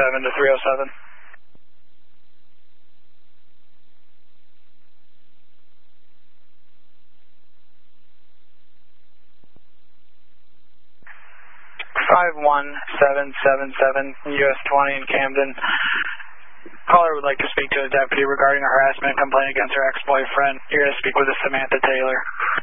207 to 307. US 20 in Camden. Caller would like to speak to a deputy regarding a harassment complaint against her ex-boyfriend. You're going to speak with Samantha Taylor.